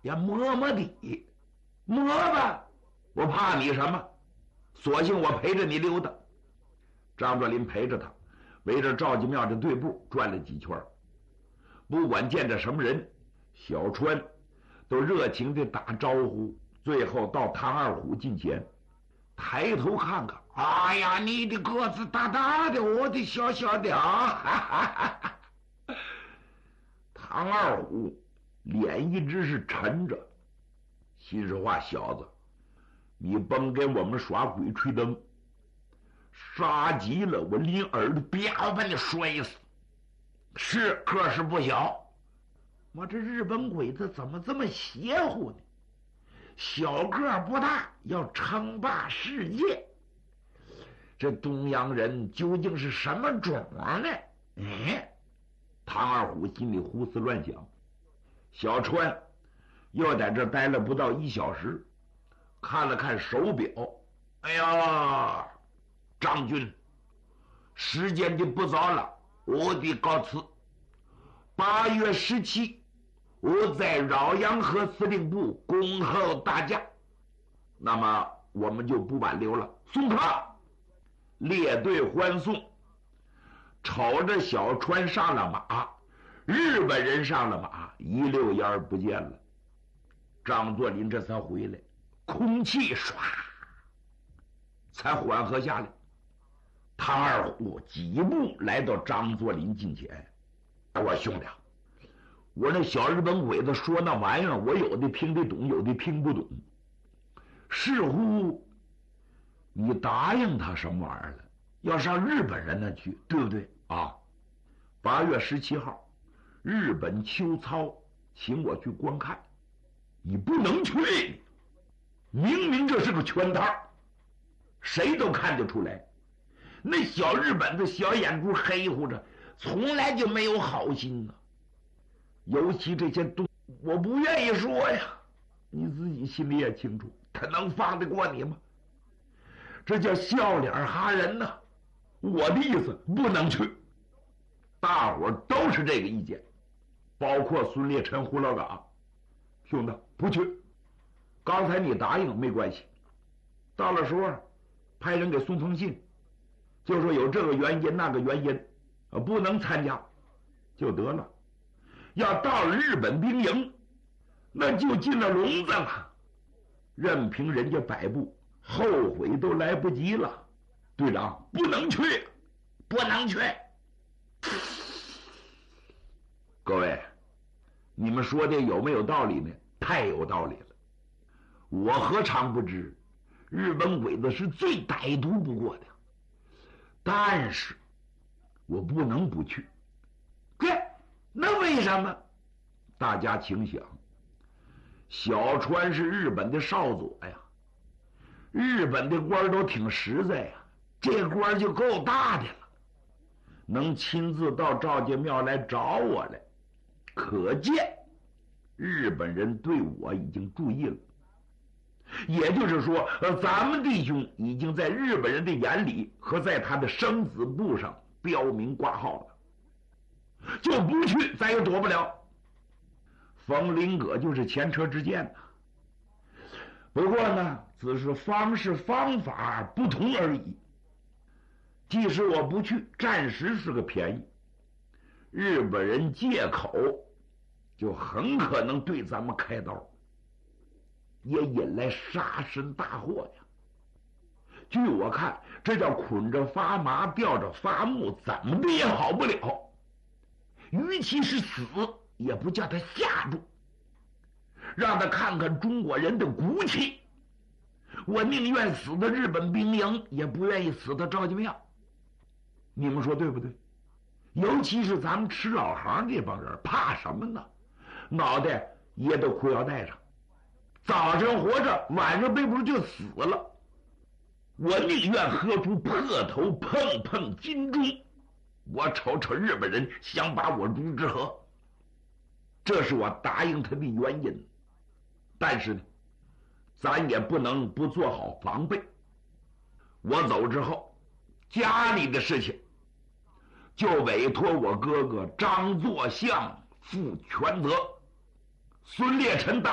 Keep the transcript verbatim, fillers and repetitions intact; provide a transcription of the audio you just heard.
也摸摸底，摸吧，我怕你什么？索性我陪着你溜达。张作霖陪着他，围着赵家庙的队部转了几圈，不管见着什么人，小川都热情地打招呼。最后到唐二虎近前，抬头看看，哎呀，你的个子大大的，我的小小的啊！唐二虎脸一直是沉着，心说话，小子，你甭给我们耍鬼吹灯，杀急了我拎耳朵啪把你摔死。是个是不小，我这日本鬼子怎么这么邪乎呢？小个不大，要称霸世界。这东洋人究竟是什么种呢？哎，唐二虎心里胡思乱想。小川又在这待了不到一小时，看了看手表，哎呀，张军，时间就不早了，我得告辞。八月十七。我在饶阳河司令部恭候大驾，那么我们就不挽留了。送他！列队欢送，瞅着小川上了马，日本人上了马，一溜烟儿不见了。张作霖这才回来，空气唰才缓和下来。唐二虎几步来到张作霖近前，我兄弟，我那小日本鬼子说那玩意儿，我有的听得懂，有的听不懂。似乎你答应他什么玩意儿了？要上日本人那去，对不对啊？八月十七号，日本秋操请我去观看，你不能去，明明这是个圈套，谁都看得出来。那小日本的小眼珠黑乎着，从来就没有好心呢。尤其这些东，我不愿意说呀，你自己心里也清楚，他能放得过你吗？这叫笑脸哈人呐！我的意思不能去，大伙都是这个意见，包括孙烈臣、胡老嘎。兄弟，不去。刚才你答应没关系，到了时候派人给送封信，就说有这个原因那个原因，不能参加就得了。要到了日本兵营，那就进了笼子了，任凭人家摆布，后悔都来不及了。队长，不能去，不能去。各位，你们说的有没有道理呢？太有道理了。我何尝不知，日本鬼子是最歹毒不过的，但是我不能不去。对，那为什么？大家请想，小川是日本的少佐呀，日本的官都挺实在呀，这官就够大的了，能亲自到赵家庙来找我来，可见日本人对我已经注意了。也就是说，呃，咱们弟兄已经在日本人的眼里和在他的生死簿上标明挂号了，就不去咱也躲不了。冯林葛就是前车之鉴呐，不过呢，只是方式方法不同而已。即使我不去，暂时是个便宜，日本人借口就很可能对咱们开刀，也引来杀身大祸呀。据我看，这叫捆着发麻，吊着发木，怎么的也好不了。与其是死，也不叫他吓住，让他看看中国人的骨气。我宁愿死在日本兵营，也不愿意死在赵家庙。你们说对不对？尤其是咱们吃老行这帮人，怕什么呢？脑袋掖到裤腰带上，早上活着，晚上背不住就死了。我宁愿喝出破头碰碰金钟，我瞅瞅日本人想把我如之何。这是我答应他的原因。但是呢，咱也不能不做好防备。我走之后，家里的事情就委托我哥哥张作相负全责。孙烈臣大